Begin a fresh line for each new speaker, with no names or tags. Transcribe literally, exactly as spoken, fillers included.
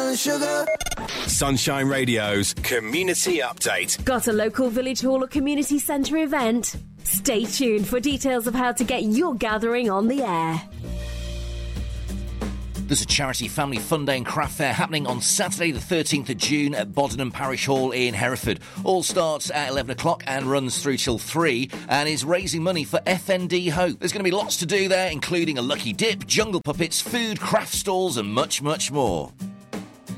and sugar.
Sunshine Radio's Community Update.
Got a local village hall or community centre event? Stay tuned for details of how to get your gathering on the air.
There's a charity family fun day and craft fair happening on Saturday the thirteenth of June at Bodenham Parish Hall in Hereford. All starts at eleven o'clock and runs through till three and is raising money for F N D Hope. There's going to be lots to do there, including a lucky dip, jungle puppets, food, craft stalls and much, much more.